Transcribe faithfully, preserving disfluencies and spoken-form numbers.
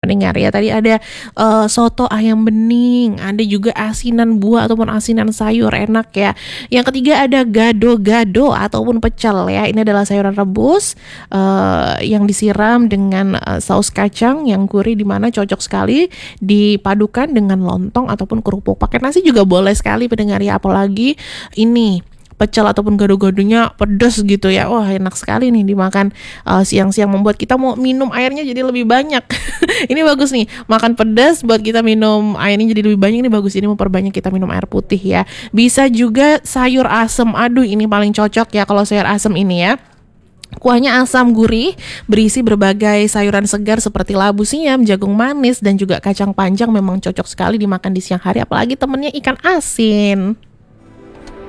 pendengar ya. Tadi ada uh, soto ayam bening, ada juga asinan buah ataupun asinan sayur, enak ya. Yang ketiga ada gado-gado ataupun pecel ya. Ini adalah sayuran rebus uh, yang disiram dengan uh, saus kacang yang gurih, dimana cocok sekali dipadukan dengan lontong ataupun kerupuk. Pakai nasi juga boleh sekali pendengar ya, apalagi ini pecel ataupun gado-gadonya pedas gitu ya. Wah, enak sekali nih dimakan uh, siang-siang, membuat kita mau minum airnya jadi lebih banyak. Ini bagus nih, makan pedas buat kita minum airnya jadi lebih banyak. Ini bagus, ini memperbanyak kita minum air putih ya. Bisa juga sayur asem. Aduh, ini paling cocok ya kalau sayur asem ini ya. Kuahnya asam gurih, berisi berbagai sayuran segar seperti labu siam, jagung manis, dan juga kacang panjang. Memang cocok sekali dimakan di siang hari, apalagi temennya ikan asin.